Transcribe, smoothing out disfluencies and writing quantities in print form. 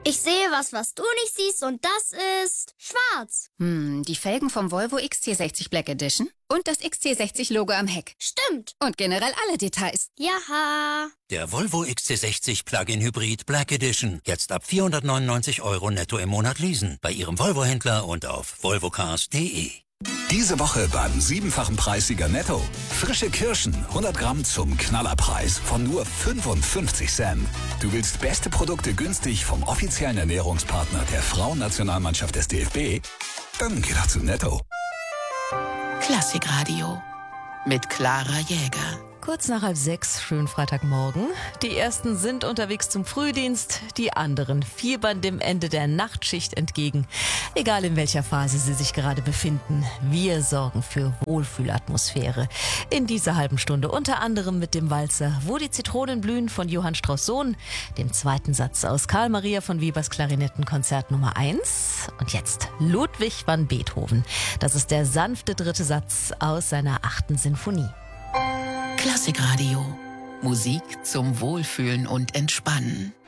Ich sehe was du nicht siehst und das ist schwarz. Die Felgen vom Volvo XC60 Black Edition und das XC60-Logo am Heck. Stimmt. Und generell alle Details. Jaha. Der Volvo XC60 Plug-in Hybrid Black Edition. Jetzt ab 499 € netto im Monat leasen. Bei Ihrem Volvo-Händler und auf volvocars.de. Diese Woche beim 7-fachen Preissieger Netto. Frische Kirschen, 100 Gramm zum Knallerpreis von nur 55 Cent. Du willst beste Produkte günstig vom offiziellen Ernährungspartner der Frauennationalmannschaft des DFB? Dann geh doch zu Netto. Klassikradio mit Clara Jäger. Kurz nach 5:30, schönen Freitagmorgen. Die ersten sind unterwegs zum Frühdienst, die anderen fiebern dem Ende der Nachtschicht entgegen. Egal in welcher Phase sie sich gerade befinden, wir sorgen für Wohlfühlatmosphäre. In dieser halben Stunde unter anderem mit dem Walzer Wo die Zitronen blühen von Johann Strauss Sohn, dem zweiten Satz aus Karl Maria von Webers Klarinettenkonzert Nummer 1 und jetzt Ludwig van Beethoven. Das ist der sanfte dritte Satz aus seiner 8. Sinfonie. Klassikradio. Musik zum Wohlfühlen und Entspannen.